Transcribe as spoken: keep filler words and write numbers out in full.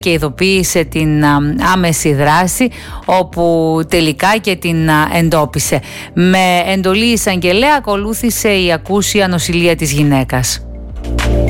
και ειδοποίησε την άμεση δράση, όπου τελικά και την εντόπισε. Με εντολή εισαγγελέα ακολούθησε η ακούσια νοσηλεία της γυναίκας.